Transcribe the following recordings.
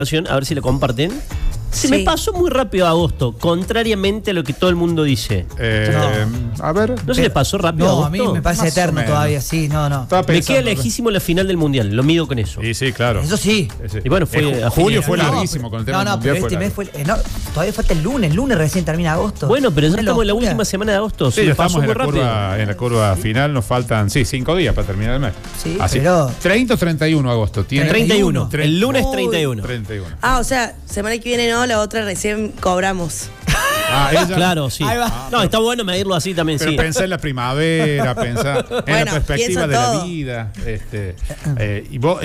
a ver si la comparten. Se Sí. me pasó muy rápido agosto, contrariamente a lo que todo el mundo dice. A ver. ¿No se les pasó rápido No, agosto? a mí me parece Más o eterno menos. todavía, sí, no. Estaba Me pensando, queda lejísimo la final del Mundial, lo mido con eso. Sí, claro. Eso sí. Y bueno, fue a julio fines. fue No, larguísimo con el tema No, del pero mundial. este mes fue. No, todavía falta el lunes recién termina agosto. Bueno, pero ya Una estamos en la locura. última semana de agosto. Sí, Se ya me pasó estamos muy rápido. en la curva final, nos faltan 5 días para terminar el mes. Sí, Así, pero- 30 o 31 de agosto. Tiene 31. El lunes Uy. 31. 31. Ah, o sea, semana que viene no, la otra recién cobramos. Ella, Claro, sí. Ahí va. No, está bueno medirlo así también, Pero sí. pensá en la primavera, pensá en Bueno, la perspectiva pienso de la todo. vida. Y vos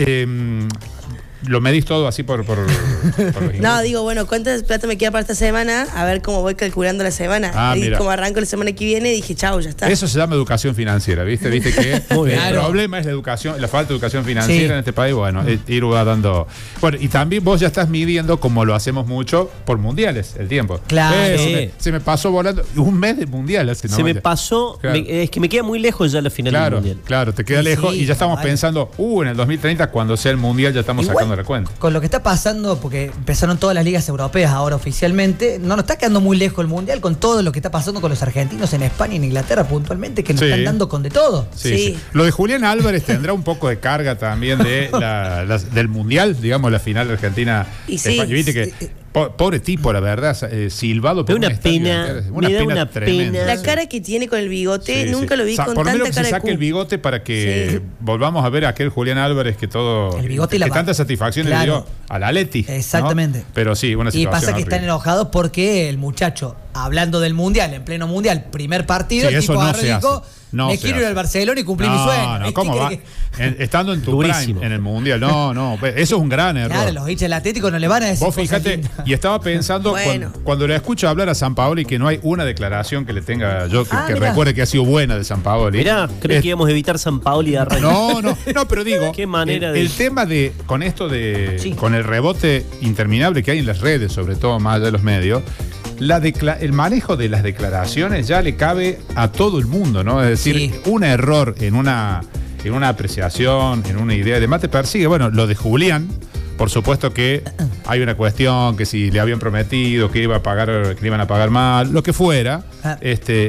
lo medís todo así por los No, ingresos. digo, bueno, ¿cuánta plata me queda para esta semana? A ver cómo voy calculando la semana. Y Mira. como arranco la semana que viene, dije, chau, ya está. Eso se llama educación financiera, ¿viste? Viste que Muy bien. el Claro. problema es la educación, la falta de educación financiera Sí. en este país. Bueno, ir va dando. Bueno, y también vos ya estás midiendo, como lo hacemos mucho, por mundiales, el tiempo. Claro. Se me pasó volando un mes de mundial hace Se me pasó, Claro. es que me queda muy lejos ya la final del Claro, Mundial. claro, te queda Sí, lejos sí, y ya estamos vale. pensando, en el 2030, cuando sea el mundial, ya estamos Igual, sacando la cuenta. Con lo que está pasando, porque empezaron todas las ligas europeas ahora oficialmente, no nos está quedando muy lejos el mundial con todo lo que está pasando con los argentinos en España y en Inglaterra puntualmente, que nos Sí. están dando con de todo. Sí. Lo de Julián Álvarez tendrá un poco de carga también de del mundial, digamos, la final de Argentina. Y sí. España. Viste que pobre tipo, la verdad, silbado por Me da un una estadio pena, entero. me da una tremenda. pena. La cara que tiene con el bigote, Sí, nunca sí. lo vi con por lo menos tanta que se cara de saque el Q. bigote para que Sí. volvamos a ver a aquel Julián Álvarez que todo El bigote y que la tanta satisfacción claro. le dio a la Leti. Exactamente. Pero sí, una Y situación pasa que están horrible. enojados porque el muchacho, hablando del mundial, en pleno mundial, primer partido, Sí, el eso tipo no agarró y se dijo, hace. No me se quiero ir hace. al Barcelona y cumplir mi sueño. No, ¿Qué ¿cómo va? cree que- Estando en tu Durísimo. prime en el mundial. No, eso es un gran error. Claro, los hinchas del Atlético no le van a decir Vos cosas fíjate, lindas. y estaba pensando, Bueno. cuando le escucho hablar a Sampaoli, que no hay una declaración que le tenga yo, que mirá. recuerde que ha sido buena de Sampaoli. Mirá, ¿crees que íbamos a evitar San Paoli de arranque? No, pero digo, Qué manera de- el tema con esto de, Sí. con el rebote interminable que hay en las redes, sobre todo más allá de los medios, el manejo de las declaraciones ya le cabe a todo el mundo, ¿no? Es decir, Sí. un error en una apreciación, en una idea, además te persigue. Bueno, lo de Julián, por supuesto que hay una cuestión, que si le habían prometido que iba a pagar, que le iban a pagar mal, lo que fuera. Ah.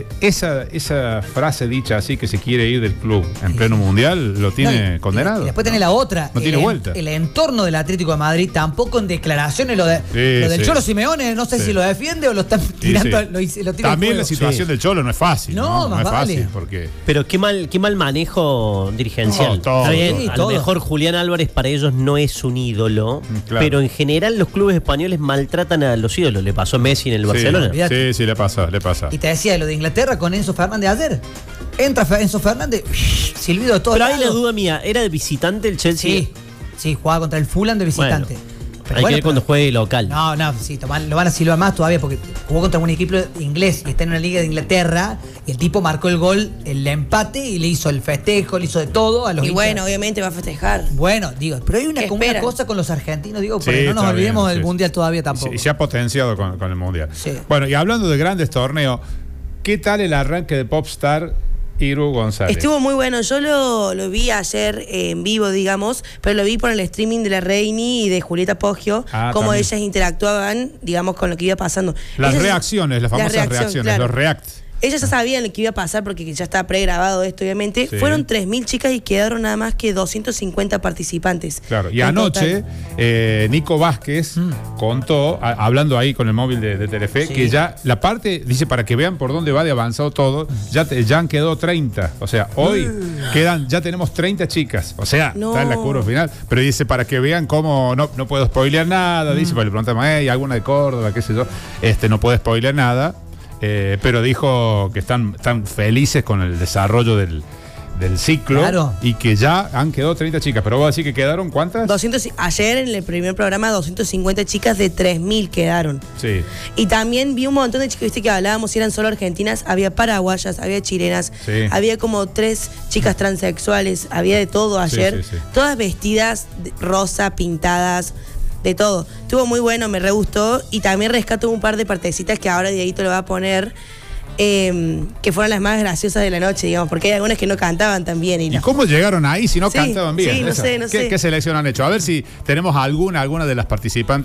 Esa frase dicha así, que se quiere ir del club en pleno mundial, lo tiene No, y condenado. Y después tenés la otra. No tiene vuelta. El entorno del Atlético de Madrid, tampoco en declaraciones, lo del Sí. Cholo Simeone, no sé Sí. si lo defiende o lo están Sí, tirando, sí. lo tiran También fuego. la situación del Cholo no es fácil. No, No más es fácil, vale. porque Pero qué mal manejo dirigencial. No, todo, Está bien, sí, a todo. lo mejor Julián Álvarez para ellos no es un ídolo, Claro. pero en general los clubes españoles maltratan a los ídolos. Le pasó a Messi en el Barcelona. olvidate. Sí, le pasa. Y te decía lo de Inglaterra con Enzo Fernández ayer. Entra Enzo Fernández, silbido de todo. Pero ahí la duda mía, ¿era de visitante el Chelsea? Sí, jugaba contra el Fulham de visitante. Hay que ver cuando juegue local. No, sí, lo van a silbar más todavía porque jugó contra un equipo inglés y está en una liga de Inglaterra y el tipo marcó el gol, el empate y le hizo el festejo, le hizo de todo a los Y hinchas. bueno, obviamente va a festejar. Bueno, digo, pero hay ¿Qué como una esperan? cosa con los argentinos, digo, Sí, porque no nos está olvidemos bien, del sí. Mundial todavía tampoco. Y se ha potenciado con el Mundial. Sí. Bueno, y hablando de grandes torneos, ¿qué tal el arranque de Popstar Iru González? Estuvo muy bueno. Yo lo vi ayer en vivo, digamos, pero lo vi por el streaming de la Reini y de Julieta Poggio, cómo también. ellas interactuaban, digamos, con lo que iba pasando. Las Ellas- reacciones, las famosas reacción, reacciones, claro. los reacts. Ellas ya sabían lo que iba a pasar porque ya está pregrabado esto, obviamente. Sí. Fueron 3.000 chicas y quedaron nada más que 250 participantes. Claro, y en anoche total. Nico Vázquez contó, hablando ahí con el móvil de Telefe, Sí. que ya la parte, dice, para que vean por dónde va de avanzado todo, ya han quedado 30. O sea, hoy ya tenemos 30 chicas. O sea, No. está en la curva final. Pero dice, para que vean cómo no puedo spoilear nada, dice, para le preguntamos, ¿hay alguna de Córdoba? ¿Qué sé yo? No puedo spoilear nada. Pero dijo que están felices con el desarrollo del ciclo. Claro. Y que ya han quedado 30 chicas. Pero vos decís que quedaron ¿cuántas? Ayer en el primer programa 250 chicas de 3.000 quedaron. Sí. Y también vi un montón de chicas, viste que hablábamos, si eran solo argentinas, había paraguayas, había chilenas, Sí. había como 3 chicas transexuales, había de todo ayer, sí. todas vestidas rosa, pintadas, de todo. Estuvo muy bueno, me re gustó y también rescato un par de partecitas que ahora Dieguito lo va a poner. que fueron las más graciosas de la noche, digamos, porque hay algunas que no cantaban tan bien. ¿Y cómo llegaron ahí si no Sí, cantaban bien? sí, no sé. ¿Qué selección han hecho? A ver si tenemos alguna de las participantes